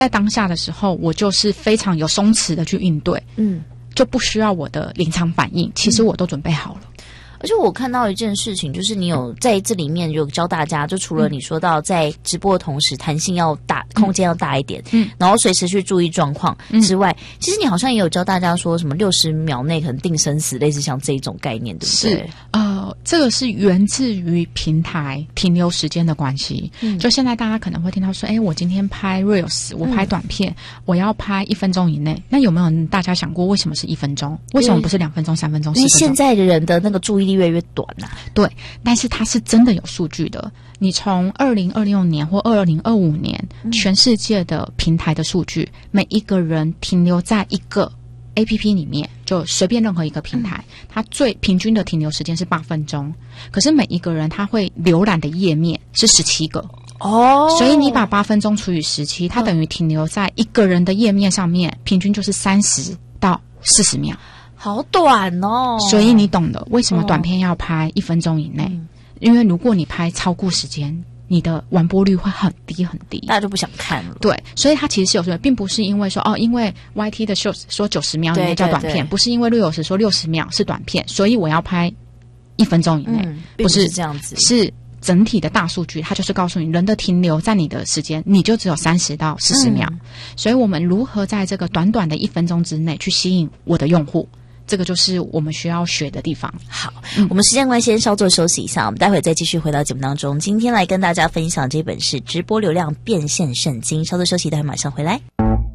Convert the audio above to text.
在当下的时候，我就是非常有松弛的去应对，就不需要我的临场反应，其实我都准备好了。 而且我看到一件事情，就是你有在这里面有教大家，就除了你说到在直播的同时弹性要大，空间要大一点，然后随时去注意状况之外，其实你好像也有教大家说什么60秒内可能定生死，类似像这一种概念，对不对？ 是，这个是源自于平台停留时间的关系。就现在大家可能会听到说，我今天拍 Reels， 我拍短片，我要拍1分钟以内。那有没有大家想过，为什么是1分钟？为什么不是2分钟、3分钟、4分钟？ 因为现在的人的那个注意力越来越短啊。 对，但是它是真的有数据的。你从2026年或2025年，全世界的平台的数据，每一个人停留在一个 APP 里面，就随便任何一个平台，它最平均的停留时间是8分钟。可是每一个人他会浏览的页面是17个。所以你把8分钟除以17，它等于停留在一个人的页面上面，平均就是30到40秒。 好短哦。 所以你懂了为什么短片要拍1分钟以内，因为如果你拍超过时间，你的完播率会很低很低， 大家就不想看了。 对，所以它其实是有说，并不是因为说因为 YT 的 Shorts 说90秒以内叫短片，不是因为Reels说60秒是短片，所以我要拍1分钟以内， 不是这样子， 是整体的大数据，它就是告诉你人的停留在你的时间，你就只有30到40秒。所以我们如何在这个短短的1分钟之内去吸引我的用户，这个就是我们需要学的地方。 好，我们时间关系先稍作休息一下，我们待会再继续回到节目当中。今天来跟大家分享这本是直播流量变现圣经，稍作休息，待会马上回来。